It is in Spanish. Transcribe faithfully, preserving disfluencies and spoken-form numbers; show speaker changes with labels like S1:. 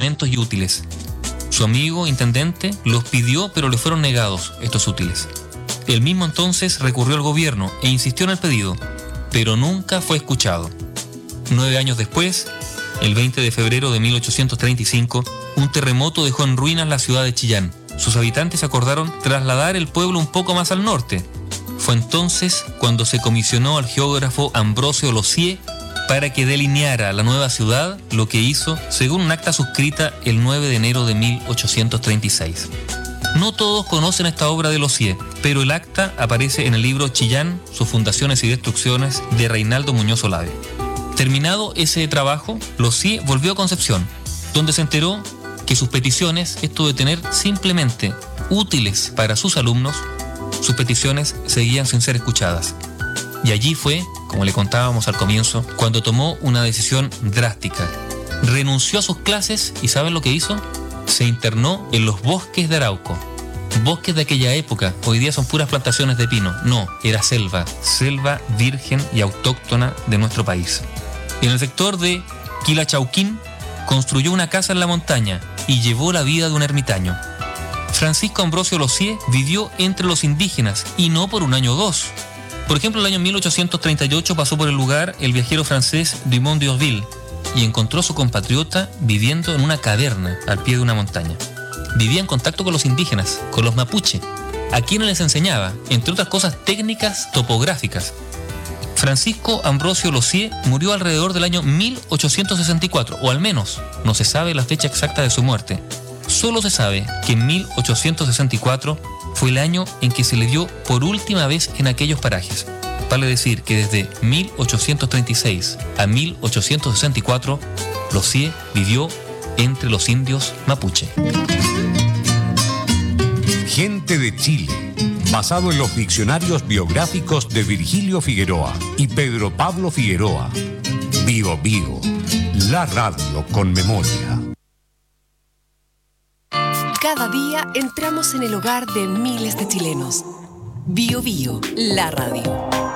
S1: medicamentos y útiles. Su amigo intendente los pidió, pero le fueron negados estos útiles. Él mismo entonces recurrió al gobierno e insistió en el pedido, pero nunca fue escuchado. Nueve años después, el veinte de febrero de mil ochocientos treinta y cinco, un terremoto dejó en ruinas la ciudad de Chillán. Sus habitantes acordaron trasladar el pueblo un poco más al norte. Fue entonces cuando se comisionó al geógrafo Ambrosio Losier para que delineara la nueva ciudad, lo que hizo según un acta suscrita el nueve de enero de mil ochocientos treinta y seis. No todos conocen esta obra de Losier, pero el acta aparece en el libro Chillán, sus fundaciones y destrucciones de Reinaldo Muñoz Olave. Terminado ese trabajo, Losier volvió a Concepción, donde se enteró que sus peticiones, esto de tener simplemente útiles para sus alumnos, sus peticiones seguían sin ser escuchadas. Y allí fue, como le contábamos al comienzo, cuando tomó una decisión drástica. Renunció a sus clases y ¿saben lo que hizo? Se internó en los bosques de Arauco. Bosques de aquella época, hoy día son puras plantaciones de pino. No, era selva, selva virgen y autóctona de nuestro país. En el sector de Quilachauquín construyó una casa en la montaña y llevó la vida de un ermitaño. Francisco Ambrosio Losier vivió entre los indígenas y no por un año o dos. Por ejemplo, en el año mil ochocientos treinta y ocho pasó por el lugar el viajero francés Dumont d'Urville y encontró a su compatriota viviendo en una caverna al pie de una montaña. Vivía en contacto con los indígenas, con los mapuche, a quienes les enseñaba, entre otras cosas, técnicas topográficas. Francisco Ambrosio Losier murió alrededor del año mil ochocientos sesenta y cuatro, o al menos no se sabe la fecha exacta de su muerte. Solo se sabe que en mil ochocientos sesenta y cuatro fue el año en que se le dio por última vez en aquellos parajes. Vale decir que desde mil ochocientos treinta y seis a mil ochocientos sesenta y cuatro, Losier vivió entre los indios mapuche.
S2: Gente de Chile, basado en los diccionarios biográficos de Virgilio Figueroa y Pedro Pablo Figueroa. Bio Bio, la radio con memoria.
S3: Cada día entramos en el hogar de miles de chilenos. Bio Bio, la radio.